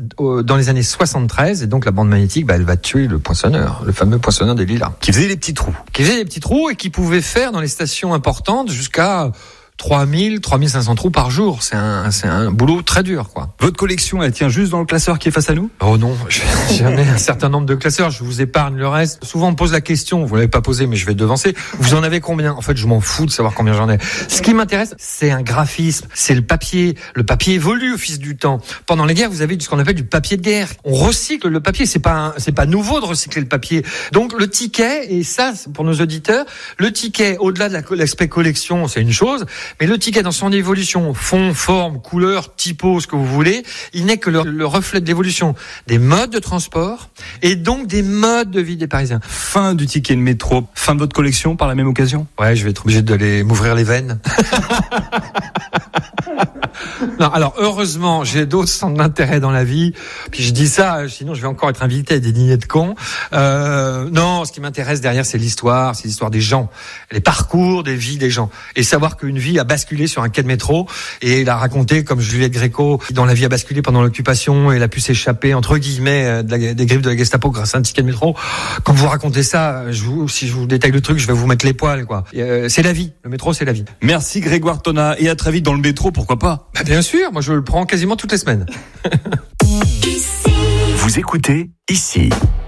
dans les années 73, et donc la bande magnétique, elle va tuer le poinçonneur, le fameux poinçonneur des lilas. Qui faisait des petits trous. Et qui pouvait faire dans les stations importantes jusqu'à 3500 trous par jour. C'est un boulot très dur, quoi. Votre collection, elle tient juste dans le classeur qui est face à nous ? Oh non, j'ai jamais un certain nombre de classeurs. Je vous épargne le reste. Souvent, on me pose la question. Vous l'avez pas posé, mais je vais devancer. Vous en avez combien ? En fait, je m'en fous de savoir combien j'en ai. Ce qui m'intéresse, c'est un graphisme. C'est le papier. Le papier évolue au fil du temps. Pendant les guerres, vous avez ce qu'on appelle du papier de guerre. On recycle le papier. C'est pas nouveau de recycler le papier. Donc, le ticket, et ça, pour nos auditeurs, le ticket, au-delà de l'aspect collection, c'est une chose. Mais le ticket, dans son évolution, fond, forme, couleur, typo, ce que vous voulez, il n'est que le reflet de l'évolution des modes de transport et donc des modes de vie des Parisiens. Fin du ticket de métro, fin de votre collection par la même occasion ? Ouais, je vais être obligé d'aller m'ouvrir les veines. Non, alors heureusement, j'ai d'autres centres d'intérêt dans la vie. Puis je dis ça, sinon je vais encore être invité à des dîners de cons. Non, ce qui m'intéresse derrière, c'est l'histoire des gens, les parcours des vies des gens, et savoir qu'une vie a basculé sur un quai de métro et la raconter comme Juliette Gréco, dont la vie a basculé pendant l'occupation et elle a pu s'échapper entre guillemets des griffes de la Gestapo grâce à un ticket de métro. Quand vous racontez ça, si je vous détaille le truc, je vais vous mettre les poils, quoi. C'est la vie. Le métro, c'est la vie. Merci Grégoire Tonnat, et à très vite dans le métro, pourquoi pas ? Bien sûr, moi je le prends quasiment toutes les semaines. Vous écoutez Ici.